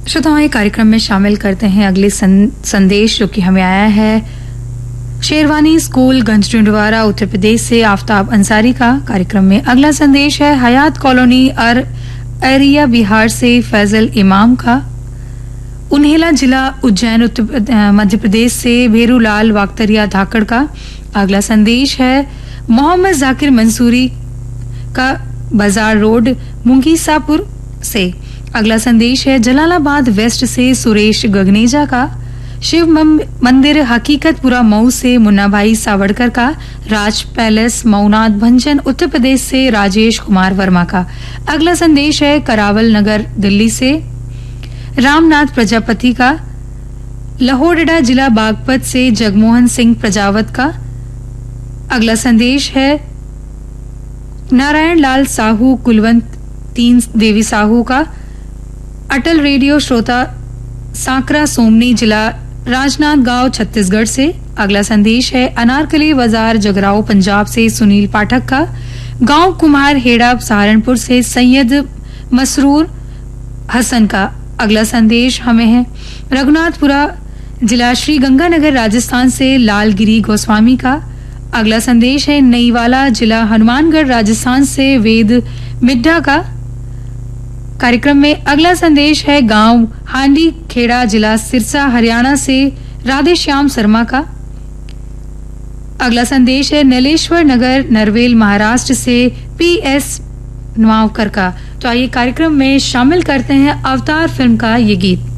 श्रोताओं, ये कार्यक्रम में शामिल करते हैं अगले संदेश जो कि हमें आया है शेरवानी स्कूल गंजडुंडवारा उत्तर प्रदेश से आफ्ताब अंसारी का। कार्यक्रम में अगला संदेश है हयात कॉलोनी अरिया बिहार से फैजल इमाम का। उन्हेला जिला उज्जैन मध्य प्रदेश से भेरूलाल वाक्तरिया धाकड़ का। अगला संदेश है मोहम्मद जाकिर मंसूरी का, बाजार रोड मुंगीसापुर से। अगला संदेश है जलालाबाद वेस्ट से सुरेश गगनेजा का। शिव मंदिर हकीकतपुरा मऊ से मुन्ना भाई सावड़कर का। राज पैलेस मऊनाथ भंजन उत्तर प्रदेश से राजेश कुमार वर्मा का। अगला संदेश है करावल नगर दिल्ली से रामनाथ प्रजापति का। लाहौरडा जिला बागपत से जगमोहन सिंह प्रजावत का। अगला संदेश है नारायण लाल साहू कुलवंत तीन देवी साहू का। अटल रेडियो श्रोता सांकरा सोमनी जिला राजनांदगांव छत्तीसगढ़ से। अगला संदेश है अनारकली बाजार जगराओ पंजाब से सुनील पाठक का। गांव कुम्हार हेड़ा सहारनपुर से सैयद मसरूर हसन का। अगला संदेश हमें है रघुनाथपुरा जिला श्री गंगानगर राजस्थान से लालगिरी गोस्वामी का। अगला संदेश है नईवाला जिला हनुमानगढ़ राजस्थान से वेद मिड्ढा का। कार्यक्रम में अगला संदेश है गांव हांडी खेड़ा जिला सिरसा हरियाणा से राधे श्याम शर्मा का। अगला संदेश है नीलेश्वर नगर नरवेल महाराष्ट्र से पीएस नवावकर का। तो आइए कार्यक्रम में शामिल करते हैं अवतार फिल्म का ये गीत।